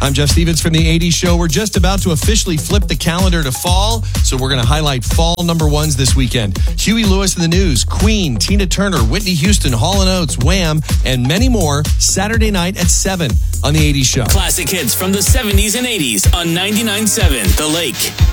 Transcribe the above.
I'm Jeff Stevens from the 80s Show. We're just about to officially flip the calendar to fall, so we're going to highlight fall number ones this weekend. Huey Lewis in the News, Queen, Tina Turner, Whitney Houston, Hall & Oates, Wham, and many more Saturday night at 7 on the 80s Show. Classic hits from the 70s and 80s on 99.7 The Lake.